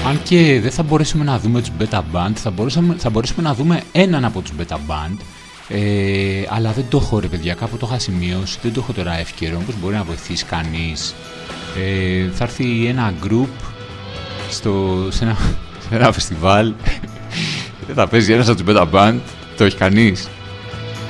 Αν και δεν θα μπορέσουμε να δούμε τους beta band, θα μπορέσουμε να δούμε έναν από τους beta band, αλλά δεν το έχω ρε παιδιά, κάπου το είχα σημειώσει, δεν το έχω τώρα εύκαιρο, όπως μπορεί να βοηθήσει κανείς. Θα έρθει ένα group σε ένα φεστιβάλ, δεν θα παίζει ένας από τους beta band, το έχει κανείς?